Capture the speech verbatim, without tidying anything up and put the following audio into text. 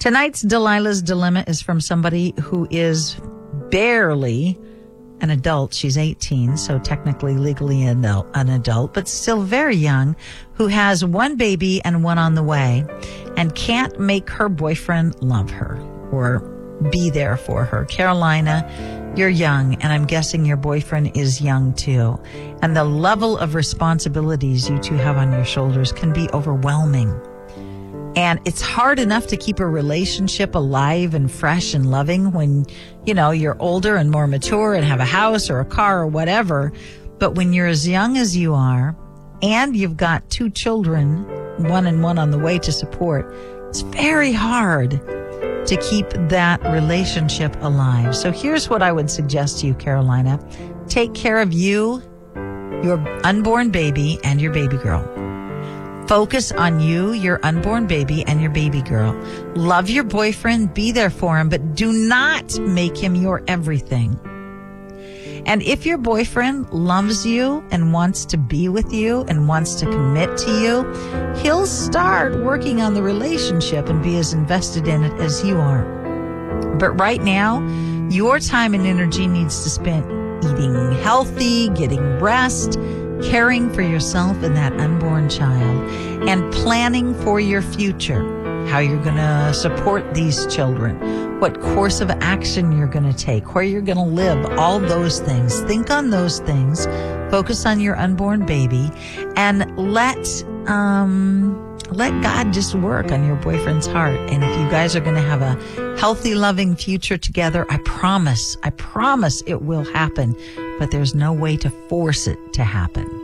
Tonight's Delilah's Dilemma is from somebody who is barely an adult. She's eighteen, so technically legally an adult, but still very young, who has one baby and one on the way and can't make her boyfriend love her or be there for her. Carolina, you're young, and I'm guessing your boyfriend is young too. And the level of responsibilities you two have on your shoulders can be overwhelming. And it's hard enough to keep a relationship alive and fresh and loving when, you know, you're older and more mature and have a house or a car or whatever. But when you're as young as you are and you've got two children, one and one on the way to support, it's very hard to keep that relationship alive. So here's what I would suggest to you, Carolina. Take care of you, your unborn baby, and your baby girl. Focus on you, your unborn baby, and your baby girl. Love your boyfriend, be there for him, but do not make him your everything. And if your boyfriend loves you and wants to be with you and wants to commit to you, he'll start working on the relationship and be as invested in it as you are. But right now, your time and energy needs to spend eating healthy, getting rest, caring for yourself and that unborn child, and planning for your future, how you're going to support these children, what course of action you're going to take, where you're going to live, all those things. Think on those things. Focus on your unborn baby, and let um, let God just work on your boyfriend's heart. And if you guys are going to have a healthy, loving future together, I promise, I promise it will happen. But there's no way to force it to happen.